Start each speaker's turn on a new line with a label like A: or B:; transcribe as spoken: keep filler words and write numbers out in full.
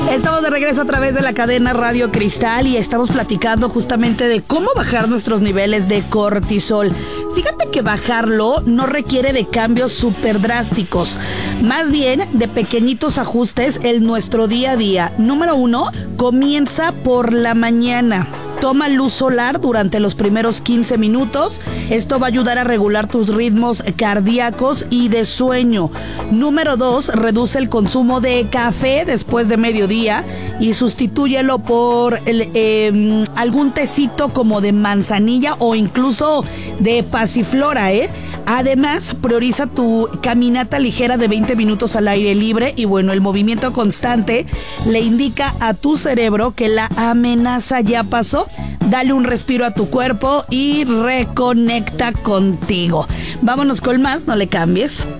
A: Estamos de regreso a través de la cadena Radio Cristal y estamos platicando justamente de cómo bajar nuestros niveles de cortisol. Fíjate que bajarlo no requiere de cambios súper drásticos, más bien de pequeñitos ajustes en nuestro día a día. Número uno, comienza por la mañana. Toma luz solar durante los primeros quince minutos. Esto va a ayudar a regular tus ritmos cardíacos y de sueño. Número dos, reduce el consumo de café después de mediodía y sustitúyelo por el, eh, algún tecito como de manzanilla o incluso de pasiflora, ¿eh? Además, prioriza tu caminata ligera de veinte minutos al aire libre y bueno, el movimiento constante le indica a tu cerebro que la amenaza ya pasó. Dale un respiro a tu cuerpo y reconecta contigo. Vámonos con más, no le cambies.